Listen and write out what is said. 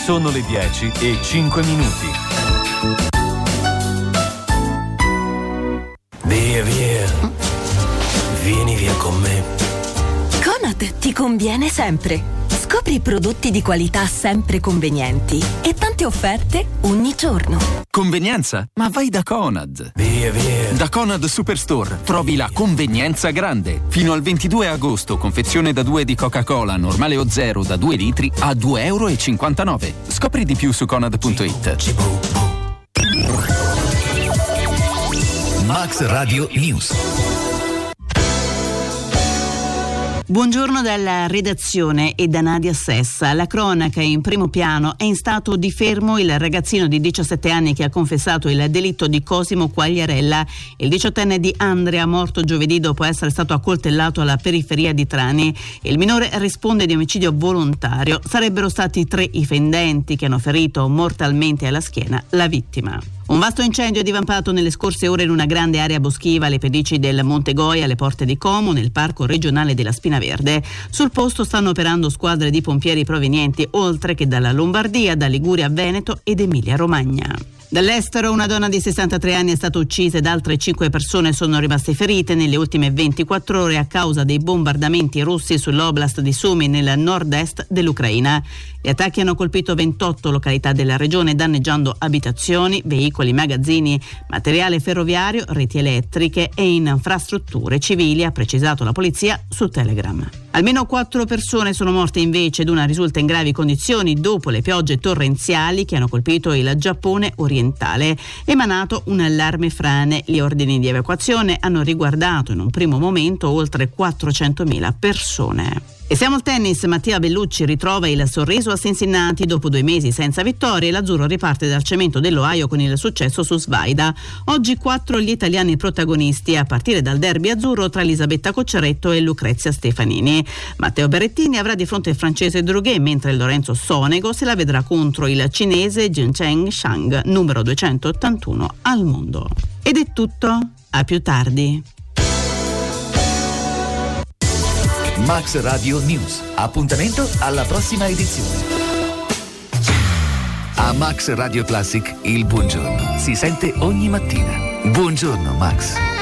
Sono le 10:05. Via, vieni via con me. Conad ti conviene sempre. Scopri prodotti di qualità sempre convenienti e tante offerte ogni giorno. Convenienza? Ma vai da Conad. Via. Da Conad Superstore trovi la convenienza grande. Fino al 22 agosto, confezione da 2 di Coca-Cola, normale o zero da 2 litri a €2,59. Scopri di più su conad.it. Max Radio News. Buongiorno dalla redazione e da Nadia Sessa. La cronaca in primo piano. È in stato di fermo il ragazzino di 17 anni che ha confessato il delitto di Cosimo Quagliarella. Il 18enne di Andria, morto giovedì dopo essere stato accoltellato alla periferia di Trani. Il minore risponde di omicidio volontario. Sarebbero stati 3 i fendenti che hanno ferito mortalmente alla schiena la vittima. Un vasto incendio è divampato nelle scorse ore in una grande area boschiva alle pendici del Monte Goia, alle porte di Como, nel parco regionale della Spina Verde. Sul posto stanno operando squadre di pompieri provenienti oltre che dalla Lombardia, da Liguria, Veneto ed Emilia Romagna. Dall'estero una donna di 63 anni è stata uccisa ed altre 5 persone sono rimaste ferite nelle ultime 24 ore a causa dei bombardamenti russi sull'oblast di Sumy nel nord-est dell'Ucraina. Gli attacchi hanno colpito 28 località della regione, danneggiando abitazioni, veicoli, magazzini, materiale ferroviario, reti elettriche e infrastrutture civili, ha precisato la polizia su Telegram. Almeno 4 persone sono morte invece ed una risulta in gravi condizioni dopo le piogge torrenziali che hanno colpito il Giappone orientale. Emanato un allarme frane. Gli ordini di evacuazione hanno riguardato in un primo momento oltre 400.000 persone. E siamo al tennis. Mattia Bellucci ritrova il sorriso a Cincinnati dopo 2 mesi senza vittorie. L'azzurro riparte dal cemento dell'Ohio con il successo su Svaida. Oggi 4 gli italiani protagonisti a partire dal derby azzurro tra Elisabetta Cocciaretto e Lucrezia Stefanini. Matteo Berrettini avrà di fronte il francese Droguet, mentre Lorenzo Sonego se la vedrà contro il cinese Zhengcheng Shang, numero 281 al mondo. Ed è tutto. A più tardi. Max Radio News. Appuntamento alla prossima edizione. A Max Radio Classic il buongiorno si sente ogni mattina. Buongiorno Max.